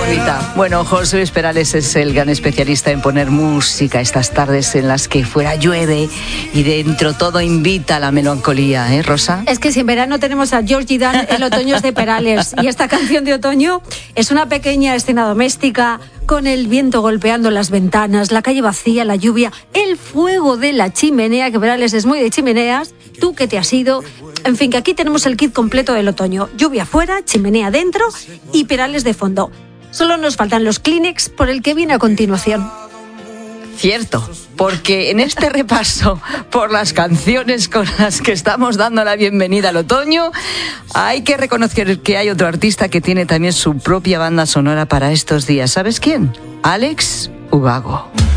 bonita. Bueno, José Luis Perales es el gran especialista en poner música estas tardes en las que fuera llueve y dentro todo invita a la melancolía, ¿eh, Rosa? Es que si en verano tenemos a Georgie Dan, el otoño es de Perales. Y esta canción de otoño es una pequeña escena doméstica con el viento golpeando las ventanas, la calle vacía, la lluvia, el fuego de la chimenea, que Perales es muy de chimeneas. ¿Tú qué te has ido? En fin, que aquí tenemos el kit completo del otoño. Lluvia afuera, chimenea dentro y Perales de fondo. Solo nos faltan los Kleenex por el que viene a continuación. Cierto, porque en este repaso por las canciones con las que estamos dando la bienvenida al otoño, hay que reconocer que hay otro artista que tiene también su propia banda sonora para estos días. ¿Sabes quién? Alex Ubago.